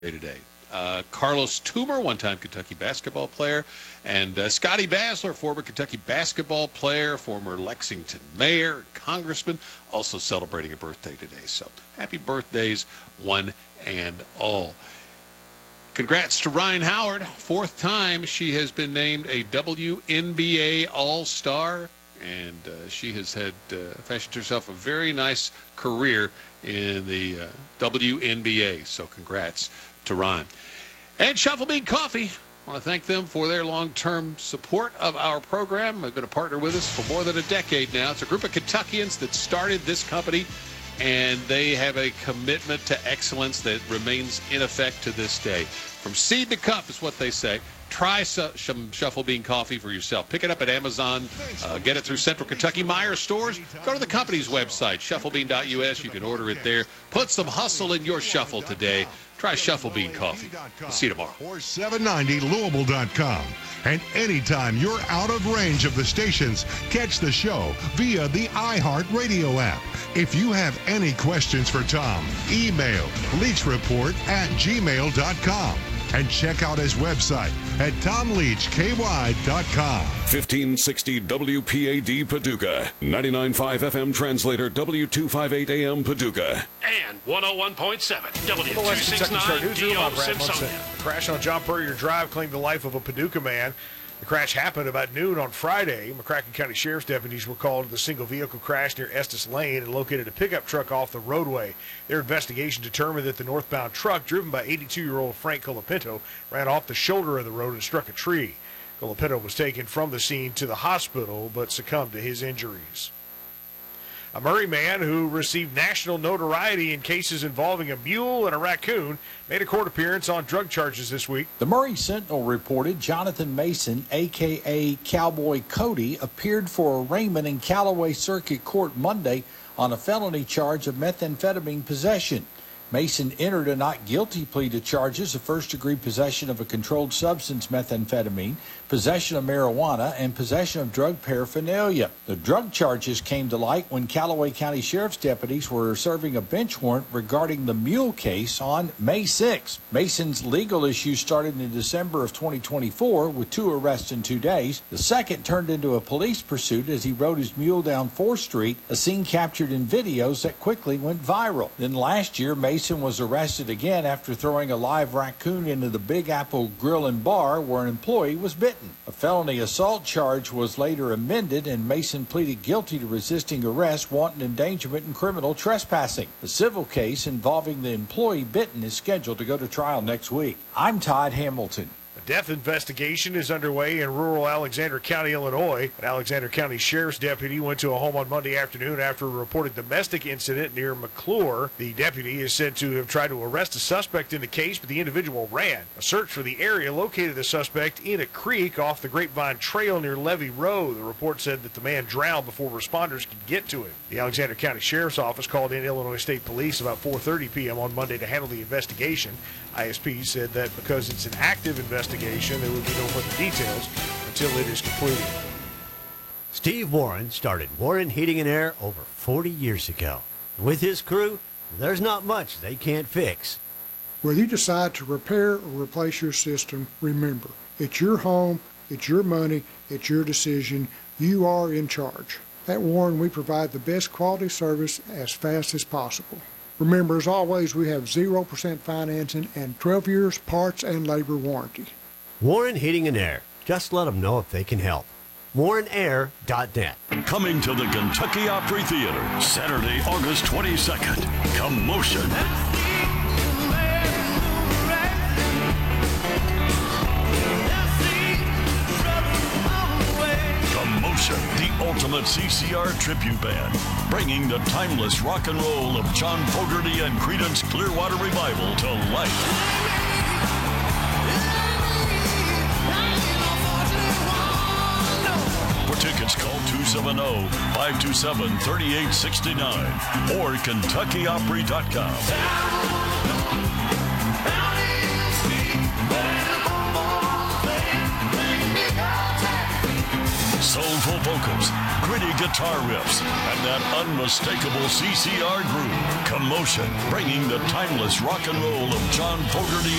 today. Carlos Toomer, one-time Kentucky basketball player, and Scotty Basler, former Kentucky basketball player, former Lexington mayor, congressman, also celebrating a birthday today. So happy birthdays, one and all. Congrats to Ryan Howard. Fourth time she has been named a WNBA All-Star, and she has had fashioned herself a very nice career in the WNBA. So congrats to Ryan. And Shuffle Bean Coffee, I want to thank them for their long-term support of our program. They've been a partner with us for more than a decade now. It's a group of Kentuckians that started this company, and they have a commitment to excellence that remains in effect to this day. From seed to cup is what they say. Try some Shuffle Bean Coffee for yourself. Pick it up at Amazon. Get it through Central Kentucky Meyer stores. Go to the company's website, shufflebean.us. You can order it there. Put some hustle in your shuffle today. Try Shuffle Bean Coffee. We'll see you tomorrow. Or 790Louisville.com. And anytime you're out of range of the stations, catch the show via the iHeartRadio app. If you have any questions for Tom, email leachreport@gmail.com. And check out his website at TomLeachKY.com. 1560 WPAD Paducah, 99.5 FM translator W258 AM Paducah. And 101.7 W269 DO Simpson. A crash on John Puryear Drive claimed the life of a Paducah man. The crash happened about noon on Friday. McCracken County Sheriff's deputies were called to the single vehicle crash near Estes Lane and located a pickup truck off the roadway. Their investigation determined that the northbound truck, driven by 82-year-old Frank Colapinto, ran off the shoulder of the road and struck a tree. Colapinto was taken from the scene to the hospital but succumbed to his injuries. A Murray man who received national notoriety in cases involving a mule and a raccoon made a court appearance on drug charges this week. The Murray Sentinel reported Jonathan Mason, a.k.a. Cowboy Cody, appeared for arraignment in Callaway Circuit Court Monday on a felony charge of methamphetamine possession. Mason entered a not guilty plea to charges of first-degree possession of a controlled substance, methamphetamine, possession of marijuana, and possession of drug paraphernalia. The drug charges came to light when Callaway County Sheriff's deputies were serving a bench warrant regarding the mule case on May 6. Mason's legal issue started in December of 2024 with 2 arrests in 2 days. The second turned into a police pursuit as he rode his mule down 4th Street, a scene captured in videos that quickly went viral. Then last year, Mason was arrested again after throwing a live raccoon into the Big Apple Grill and Bar where an employee was bitten. A felony assault charge was later amended, and Mason pleaded guilty to resisting arrest, wanton endangerment, and criminal trespassing. The civil case involving the employee bitten is scheduled to go to trial next week. I'm Todd Hamilton. A death investigation is underway in rural Alexander County, Illinois. An Alexander County Sheriff's deputy went to a home on Monday afternoon after a reported domestic incident near McClure. The deputy is said to have tried to arrest a suspect in the case, but the individual ran. A search for the area located the suspect in a creek off the Grapevine Trail near Levy Road. The report said that the man drowned before responders could get to him. The Alexander County Sheriff's Office called in Illinois State Police about 4:30 p.m. on Monday to handle the investigation. ISP said that because it's an active investigation, there would be no further details until it is completed. Steve Warren started Warren Heating and Air over 40 years ago. With his crew, there's not much they can't fix. Whether you decide to repair or replace your system, remember, it's your home, it's your money, it's your decision. You are in charge. At Warren, we provide the best quality service as fast as possible. Remember, as always, we have 0% financing and 12 years parts and labor warranty. Warren Heating and Air. Just let them know if they can help. WarrenAir.net. Coming to the Kentucky Opry Theater, Saturday, August 22nd. Commotion. Commotion, the ultimate CCR tribute band, bringing the timeless rock and roll of John Fogerty and Creedence Clearwater Revival to life. For tickets, call 270-527-3869 or KentuckyOpry.com. Soulful vocals, gritty guitar riffs, and that unmistakable CCR groove. Commotion, bringing the timeless rock and roll of John Fogerty